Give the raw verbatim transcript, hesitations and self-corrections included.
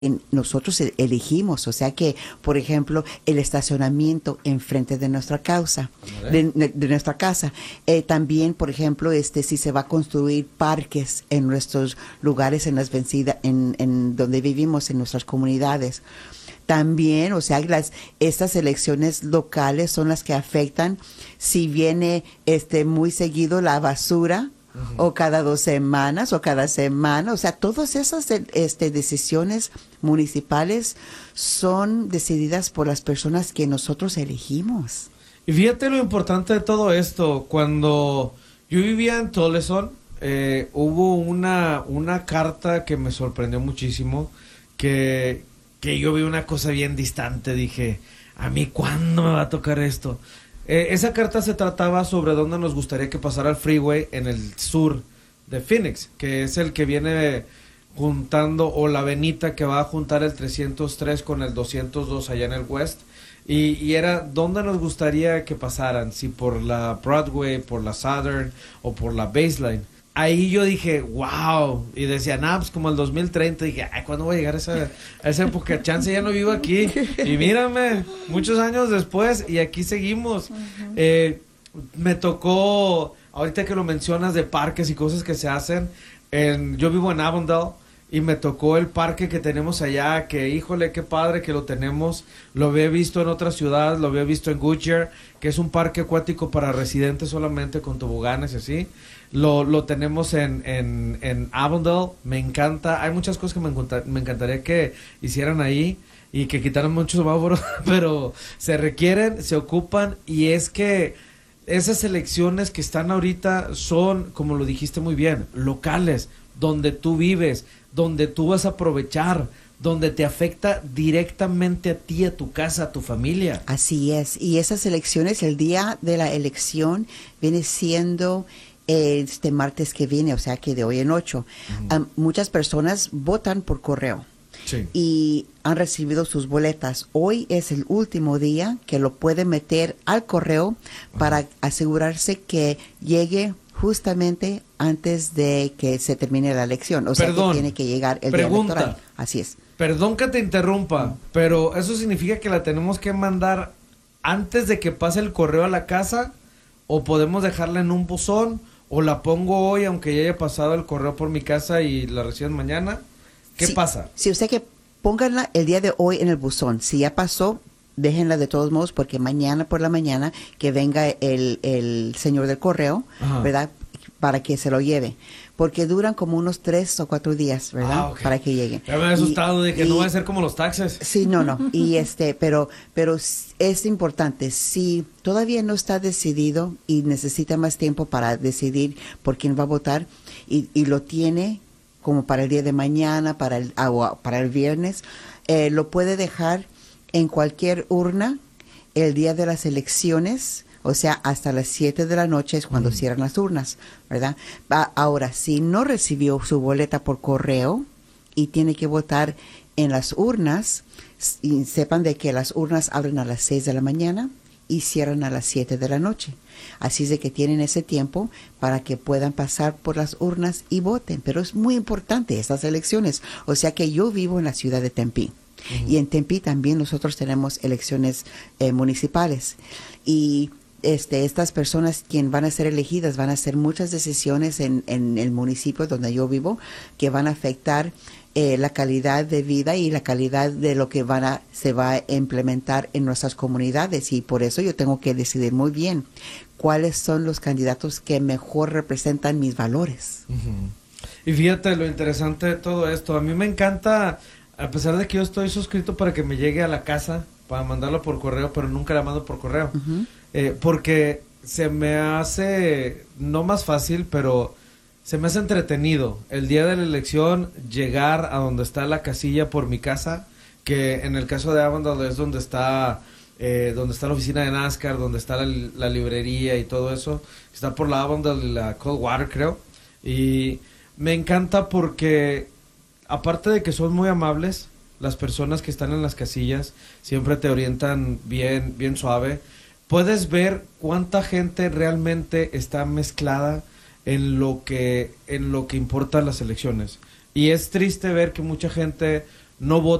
nosotros e- elegimos, o sea que, por ejemplo, el estacionamiento enfrente de nuestra causa, ¿Vale? de, de- de nuestra casa. Eh, también, por ejemplo, este, si se va a construir parques en nuestros lugares, en las vencidas, en, en donde vivimos, en nuestras comunidades. También, o sea, las, estas elecciones locales son las que afectan si viene este muy seguido la basura Ujú. o cada dos semanas o cada semana, o sea, todas esas eh, este, decisiones municipales son decididas por las personas que nosotros elegimos. Y fíjate lo importante de todo esto. Cuando yo vivía en Toleson, eh, hubo una, una carta que me sorprendió muchísimo, que, que yo vi una cosa bien distante. Dije, ¿a mí cuándo me va a tocar esto? Eh, esa carta se trataba sobre dónde nos gustaría que pasara el freeway en el sur de Phoenix, que es el que viene juntando, o la avenida que va a juntar el trescientos tres con el doscientos dos allá en el west. Y, y era dónde nos gustaría que pasaran, si por la Broadway, por la Southern o por la Baseline. Ahí yo dije, wow, y decía, nah, pues como el dos mil treinta, dije, ay, ¿cuándo voy a llegar a esa, a esa época? Chance ya no vivo aquí, y mírame, muchos años después, y aquí seguimos. Eh, me tocó, ahorita que lo mencionas de parques y cosas que se hacen, en, yo vivo en Avondale, y me tocó el parque que tenemos allá, que híjole, qué padre que lo tenemos. Lo había visto en otra ciudad, lo había visto en Goodyear, que es un parque acuático para residentes solamente, con toboganes y así. Lo, lo tenemos en, en, en Avondale, me encanta. Hay muchas cosas que me, encanta- me encantaría que hicieran ahí y que quitaran muchos semáforos, pero se requieren, se ocupan, y es que esas elecciones que están ahorita son, como lo dijiste muy bien, locales, donde tú vives, donde tú vas a aprovechar, donde te afecta directamente a ti, a tu casa, a tu familia. Así es, y esas elecciones, el día de la elección viene siendo eh, este martes que viene, o sea que de hoy en ocho. Ujú. Am, muchas personas votan por correo Sí. y han recibido sus boletas. Hoy es el último día que lo pueden meter al correo para asegurarse que llegue justamente antes de que se termine la elección. O sea Perdón, que tiene que llegar el pregunta. día electoral. Así es. Perdón que te interrumpa, pero eso significa que la tenemos que mandar antes de que pase el correo a la casa, o podemos dejarla en un buzón, o la pongo hoy aunque ya haya pasado el correo por mi casa y la reciban mañana. ¿Qué Sí, pasa? sí, o sea que pónganla el día de hoy en el buzón. Si ya pasó, déjenla de todos modos, porque mañana por la mañana que venga el, el señor del correo, Ajá. ¿verdad? Para que se lo lleve. Porque duran como unos tres o cuatro días, ¿verdad? Ah, ok. Para que llegue. Ya me había Y- asustado de que y- no va a ser como los taxes. Sí, no, no. Y este, pero, pero s- es importante. Si todavía no está decidido y necesita más tiempo para decidir por quién va a votar, y, y lo tiene como para el día de mañana, para el, ah, o para el viernes, eh, lo puede dejar en cualquier urna el día de las elecciones. O sea, hasta las siete de la noche es cuando Mm. cierran las urnas, ¿verdad? Va- Ahora, si no recibió su boleta por correo y tiene que votar en las urnas, s- y sepan de que las urnas abren a las seis de la mañana y cierran a las siete de la noche. Así es de que tienen ese tiempo para que puedan pasar por las urnas y voten. Pero es muy importante estas elecciones. O sea que yo vivo en la ciudad de Tempe. Ujú. Y en Tempe también nosotros tenemos elecciones eh, municipales. Y este, estas personas quien van a ser elegidas van a hacer muchas decisiones en, en el municipio donde yo vivo que van a afectar eh, la calidad de vida y la calidad de lo que van a, se va a implementar en nuestras comunidades. Y por eso yo tengo que decidir muy bien cuáles son los candidatos que mejor representan mis valores. Ujú. Y fíjate lo interesante de todo esto. A mí me encanta, a pesar de que yo estoy suscrito para que me llegue a la casa, para mandarlo por correo, pero nunca la mando por correo. Ujú. Eh, porque se me hace, no más fácil, pero se me hace entretenido el día de la elección llegar a donde está la casilla por mi casa, que en el caso de Avondale es donde está, eh, donde está la oficina de NASCAR, donde está la, la librería y todo eso. Está por la Avondale y la Coldwater, creo. Y me encanta porque, aparte de que son muy amables, las personas que están en las casillas siempre te orientan bien, bien suave. Puedes ver cuánta gente realmente está mezclada en lo que en lo que importa las elecciones. Y es triste ver que mucha gente no